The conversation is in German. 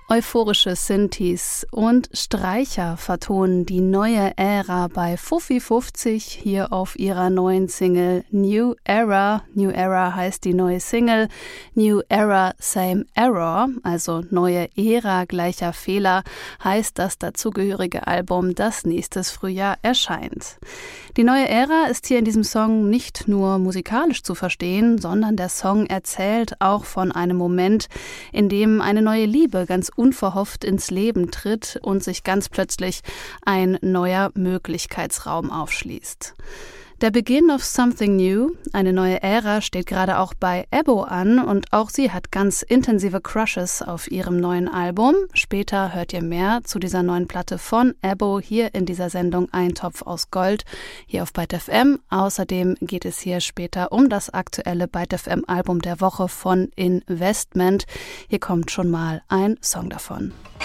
Euphorische Synthes und Streicher vertonen die neue Ära bei Fuffi50 hier auf ihrer neuen Single New Era. New Era heißt die neue Single. New Era, same error, also neue Ära, gleicher Fehler, heißt das dazugehörige Album, das nächstes Frühjahr erscheint. Die neue Ära ist hier in diesem Song nicht nur musikalisch zu verstehen, sondern der Song erzählt auch von einem Moment, in dem eine neue Liebe ganz unverhofft ins Leben tritt und sich ganz plötzlich ein neuer Möglichkeitsraum aufschließt. Der Beginn of Something New, eine neue Ära, steht gerade auch bei Ebo an und auch sie hat ganz intensive Crushes auf ihrem neuen Album. Später hört ihr mehr zu dieser neuen Platte von Ebo hier in dieser Sendung Ein Topf aus Gold, hier auf Byte FM. Außerdem geht es hier später um das aktuelle Byte FM Album der Woche von Investment. Hier kommt schon mal ein Song davon.